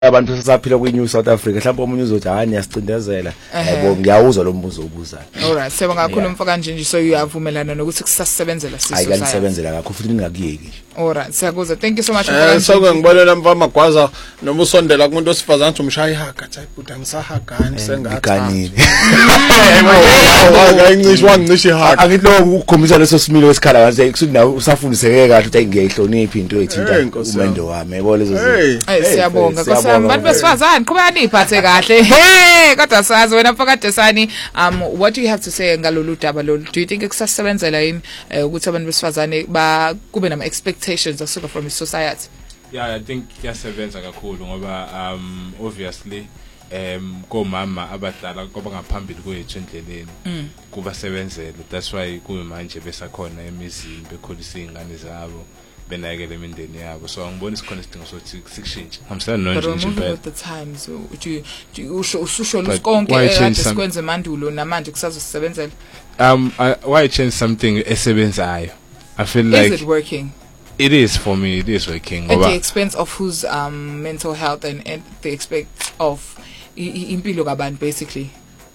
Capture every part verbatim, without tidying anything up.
abantu sasaphila kwi-New South Africa mhlawumbe omunye uzothi hayi niyasicindezela yabo ngiyawuzwa lo mbuzo obuzayo. Alright, siyabonga kakhulu mfaka nje nje so uyavumelana nokuthi kusasebenzela sisho sayo. Ayikanisebenzela kakhulu futhi ningakuyeki. Alright, siyakuzwa. Thank you so much mfaka. Eh so ngibonela mfama Magwaza noma usondela kumuntu osifazana uthi umshaya ihaga hayi buda ngisahagani sengathi. Akayincishi wangicisha ihaga. Angilo ukukhombisa leso similo wesikhala kahle kusuthi nawe usafundiseke kahle ukuthi ngiyayihlonipha into ethinta umendo wami yabo lezo zinto. Eh siyabonga Nkosami bantu besifazane qhubani iphathe kahle. Hey kodwa sazi wena mfaka Desani um what do you have to say ngalolu daba lolu? Do you think kusasebenzela yini ukuthi abantu besifazane ba kube nama expectations asuka from the society? Yeah, I think yasebenza kakhulu ngoba um obviously um komama abadala ngoba ngaphambili kwethu endleleni kuba sebenzela. That's why kuwe manje besakhona emizini bekhulisa izingane zabo benakele imindeni yabo. So angiboni isikhona isidingo sokuthi sikushintshe hamselana nonje nje at the time so uthi usho usho lonke ekade sikwenze mandulo namanje kusazosebenzela. Um why change something esebenzayo? I feel like is it working? It is for me. It is working. At the expense of whose um mental health and at the expense of impilo kabantu basically.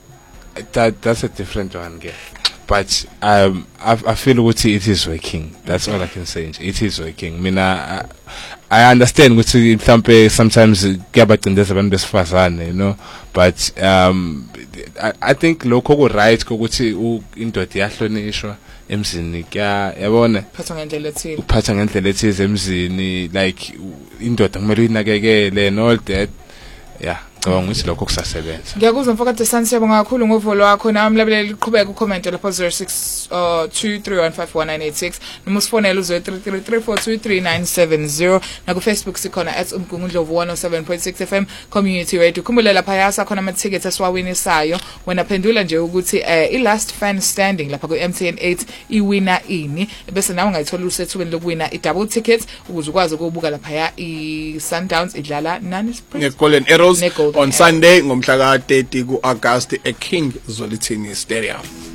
That that's a different one, yeah. But um I I feel what it is working. That's all I can say. It is working. I mean I I understand what mhlambe sometimes kuyabacindeza abantu besifazane, you know, but um I, I think lokho ku right ukuthi indoda iyahlonishwa emzini kya yabona uphatha ngendlela ethile uphatha ngendlela ethize emzini like indoda kumele uyinakekele and all that. Yeah, ngicabanga ukuthi lokho kusasebenza. Ngiyakuzwa mfaka Desani siyabonga kakhulu ngovolo wakho nami labeleli liqhubeka ucomment lapho zero six two three one five one nine eight six noma usifonela uzo three three three four two three nine seven zero na ku Facebook sikhona at umgungundlovu one oh seven point six F M community radio. Khumbula lapha yasa khona ama tickets asiwawinisayo wena phendula nje ukuthi eh i last fan standing lapha ku M T N eight i winner ini bese nawe ungayithola usethubeni lokuwina i double ticket ukuze ukwazi ukubuka lapha ya i Sundowns idlala nani Springs Golden Arrows on Sunday ngomhla ka thirty ku August e King Zwelithini Stadium.